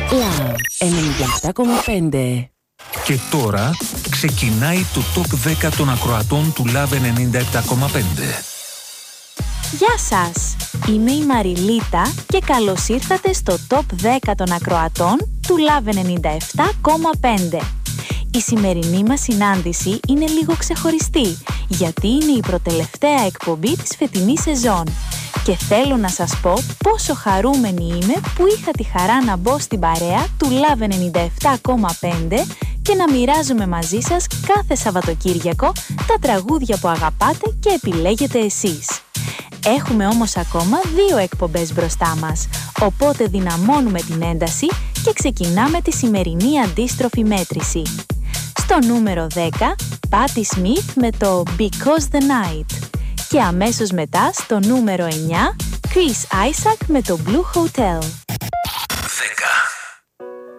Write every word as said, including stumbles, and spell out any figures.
Love ενενήντα επτά κόμμα πέντε. Και τώρα ξεκινάει το Top δέκα των ακροατών του Love ενενήντα επτά κόμμα πέντε. Γεια σας! Είμαι η Μαριλίτα και καλώς ήρθατε στο Top δέκα των ακροατών του Love ενενήντα επτά κόμμα πέντε. Η σημερινή μας συνάντηση είναι λίγο ξεχωριστή, γιατί είναι η προτελευταία εκπομπή της φετινής σεζόν. Και θέλω να σας πω πόσο χαρούμενη είμαι που είχα τη χαρά να μπω στην παρέα του Love ενενήντα επτά κόμμα πέντε και να μοιράζομαι μαζί σας κάθε Σαββατοκύριακο τα τραγούδια που αγαπάτε και επιλέγετε εσείς. Έχουμε όμως ακόμα δύο εκπομπές μπροστά μας, οπότε δυναμώνουμε την ένταση και ξεκινάμε τη σημερινή αντίστροφη μέτρηση. Στο νούμερο δέκα, Patti Smith με το Because the Night. Και αμέσως μετά στο νούμερο εννιά, Chris Isaak με το Blue Hotel.